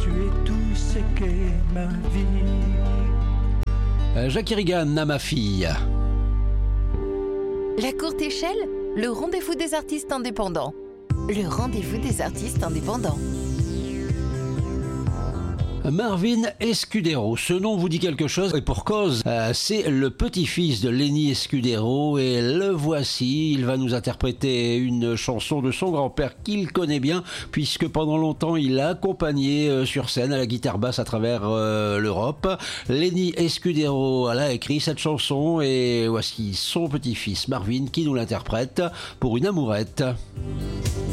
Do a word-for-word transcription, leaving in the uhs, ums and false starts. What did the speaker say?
tu es tout ce qu'est ma vie. Euh, Jacques Irigan à ma fille. La courte échelle, le rendez-vous des artistes indépendants. Le rendez-vous des artistes indépendants. Marvin Escudero, ce nom vous dit quelque chose et pour cause, euh, c'est le petit-fils de Lenny Escudero et le voici, il va nous interpréter une chanson de son grand-père qu'il connaît bien puisque pendant longtemps il l'a accompagné euh, sur scène à la guitare basse à travers euh, l'Europe. Lenny Escudero a écrit cette chanson et voici son petit-fils Marvin qui nous l'interprète pour une amourette.